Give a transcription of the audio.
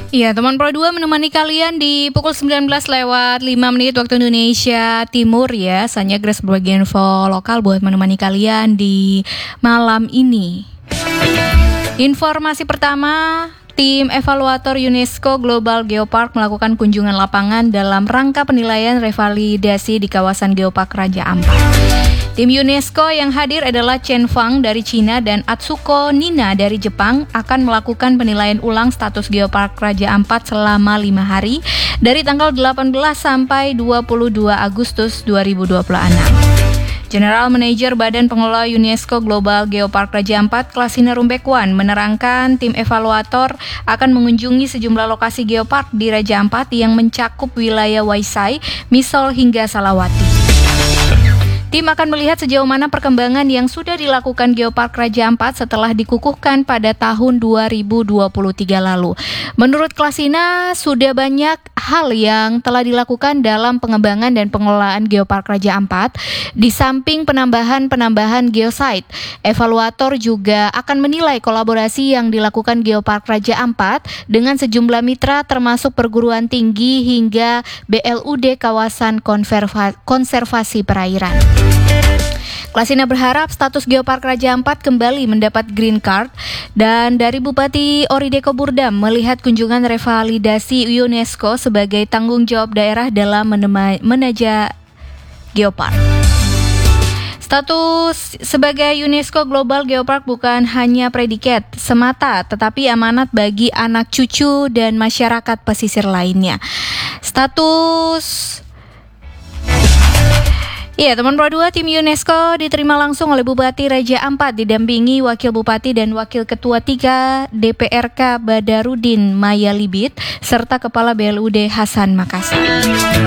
Iya, teman Pro 2 menemani kalian di pukul 19:05 waktu Indonesia Timur ya. Saya Grace berbagi info lokal buat menemani kalian di malam ini. Informasi pertama, tim evaluator UNESCO Global Geopark melakukan kunjungan lapangan dalam rangka penilaian revalidasi di kawasan Geopark Raja Ampat. Tim UNESCO yang hadir adalah Chen Fang dari Cina dan Atsuko Nina dari Jepang akan melakukan penilaian ulang status Geopark Raja Ampat selama 5 hari dari tanggal 18 sampai 22 Agustus 2026. General Manager Badan Pengelola UNESCO Global Geopark Raja Ampat, Klasina Rumbekwan, menerangkan tim evaluator akan mengunjungi sejumlah lokasi geopark di Raja Ampat yang mencakup wilayah Waisai, Misol hingga Salawati. Tim akan melihat sejauh mana perkembangan yang sudah dilakukan Geopark Raja Ampat setelah dikukuhkan pada tahun 2023 lalu. Menurut Klasina, sudah banyak hal yang telah dilakukan dalam pengembangan dan pengelolaan Geopark Raja Ampat. Di samping penambahan geosite, evaluator juga akan menilai kolaborasi yang dilakukan Geopark Raja Ampat dengan sejumlah mitra termasuk perguruan tinggi hingga BLUD kawasan konservasi perairan. Klasina berharap status Geopark Raja Ampat kembali mendapat green card dan dari Bupati Orideko Burdam melihat kunjungan revalidasi UNESCO sebagai tanggung jawab daerah dalam menaja Geopark. Status sebagai UNESCO Global Geopark bukan hanya predikat semata, tetapi amanat bagi anak cucu dan masyarakat pesisir lainnya. Iya, teman Pro 2, tim UNESCO diterima langsung oleh Bupati Raja Ampat didampingi Wakil Bupati dan Wakil Ketua 3 DPRK Badarudin Maya Libit serta Kepala BLUD Hasan Makassar.